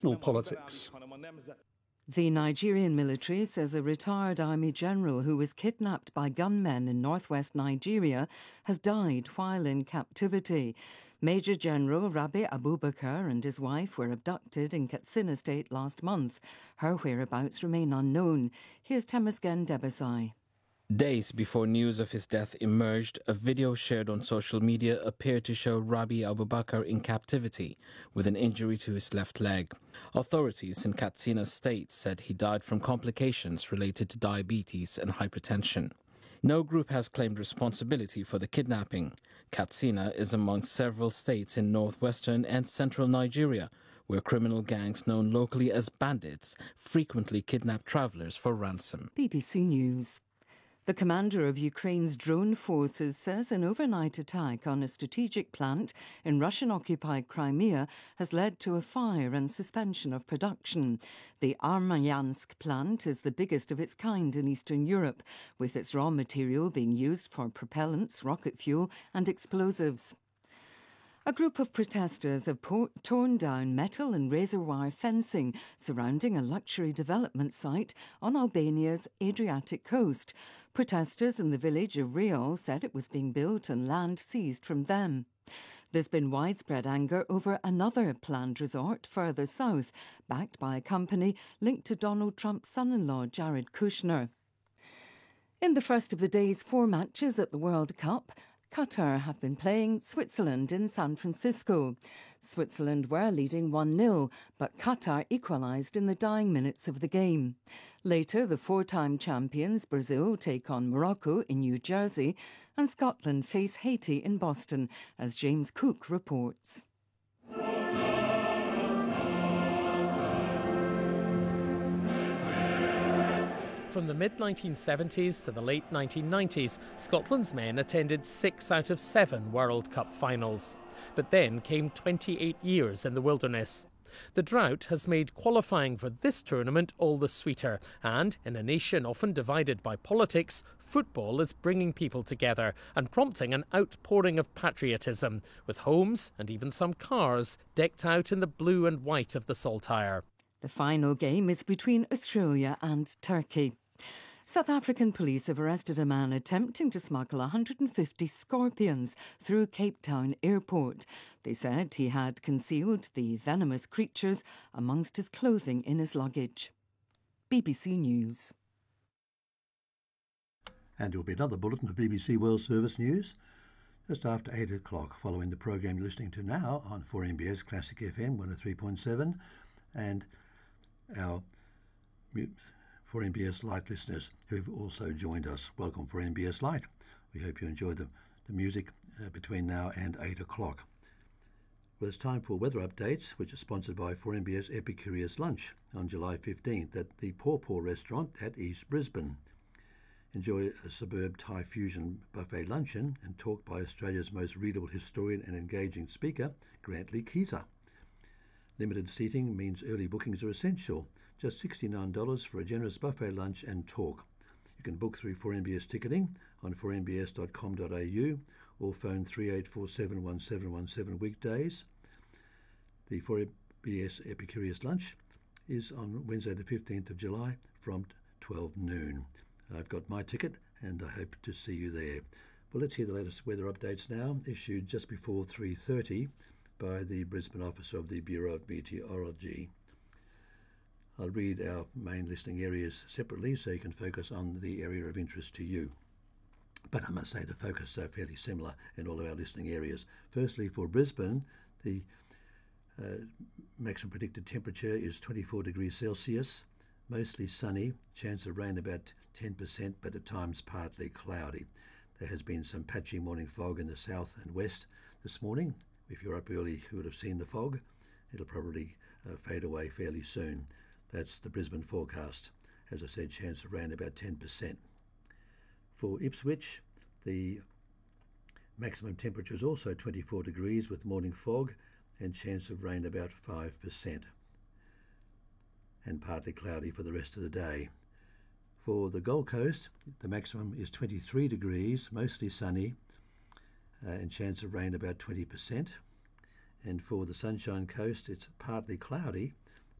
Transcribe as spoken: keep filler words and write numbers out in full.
politics. The Nigerian military says a retired army general who was kidnapped by gunmen in northwest Nigeria has died while in captivity. Major General Rabi Abubakar and his wife were abducted in Katsina State last month. Her whereabouts remain unknown. Here's Temesgen Debesai. Days before news of his death emerged, a video shared on social media appeared to show Rabi Abubakar in captivity with an injury to his left leg. Authorities in Katsina State said he died from complications related to diabetes and hypertension. No group has claimed responsibility for the kidnapping. Katsina is among several states in northwestern and central Nigeria where criminal gangs known locally as bandits frequently kidnap travelers for ransom. B B C News. The commander of Ukraine's drone forces says an overnight attack on a strategic plant in Russian-occupied Crimea has led to a fire and suspension of production. The Armyansk plant is the biggest of its kind in Eastern Europe, with its raw material being used for propellants, rocket fuel and explosives. A group of protesters have po- torn down metal and razor wire fencing surrounding a luxury development site on Albania's Adriatic coast. Protesters in the village of Riol said it was being built on land seized from them. There's been widespread anger over another planned resort further south, backed by a company linked to Donald Trump's son-in-law, Jared Kushner. In the first of the day's four matches at the World Cup, Qatar have been playing Switzerland in San Francisco. Switzerland were leading one nil, but Qatar equalised in the dying minutes of the game. Later, the four-time champions Brazil take on Morocco in New Jersey, and Scotland face Haiti in Boston, as James Cook reports. From the mid nineteen seventies to the late nineteen nineties, Scotland's men attended six out of seven World Cup finals. But then came twenty-eight years in the wilderness. The drought has made qualifying for this tournament all the sweeter, and in a nation often divided by politics, football is bringing people together and prompting an outpouring of patriotism, with homes and even some cars decked out in the blue and white of the Saltire. The final game is between Australia and Turkey. South African police have arrested a man attempting to smuggle one hundred fifty scorpions through Cape Town airport. They said he had concealed the venomous creatures amongst his clothing in his luggage. B B C News. And there will be another bulletin of B B C World Service News just after eight o'clock, following the programme you're listening to now on four N B S Classic F M one oh three point seven and our four N B S Lite listeners who've also joined us. Welcome for N B S Lite. We hope you enjoy the, the music uh, between now and eight o'clock. Well, it's time for weather updates, which are sponsored by four N B S Epicurious Lunch on July fifteenth at the Paw Paw restaurant at East Brisbane. Enjoy a superb Thai fusion buffet luncheon and talk by Australia's most readable historian and engaging speaker, Grantley Keezer. Limited seating means early bookings are essential. Just sixty-nine dollars for a generous buffet lunch and talk. You can book through four N B S ticketing on four n b s dot com dot a u or phone three eight four seven one seven one seven weekdays. The four N B S Epicurious Lunch is on Wednesday the fifteenth of July from twelve noon. I've got my ticket and I hope to see you there. Well, let's hear the latest weather updates now, issued just before three thirty by the Brisbane officer of the Bureau of Meteorology. I'll read our main listening areas separately so you can focus on the area of interest to you. But I must say the focus are fairly similar in all of our listening areas. Firstly, for Brisbane, the uh, maximum predicted temperature is twenty-four degrees Celsius, mostly sunny, chance of rain about ten percent, but at times partly cloudy. There has been some patchy morning fog in the south and west this morning. If you're up early, you would have seen the fog. It'll probably uh, fade away fairly soon. That's the Brisbane forecast. As I said, chance of rain about ten percent. For Ipswich, the maximum temperature is also twenty-four degrees with morning fog and chance of rain about five percent. And partly cloudy for the rest of the day. For the Gold Coast, the maximum is twenty-three degrees, mostly sunny, uh, and chance of rain about twenty percent. And for the Sunshine Coast, it's partly cloudy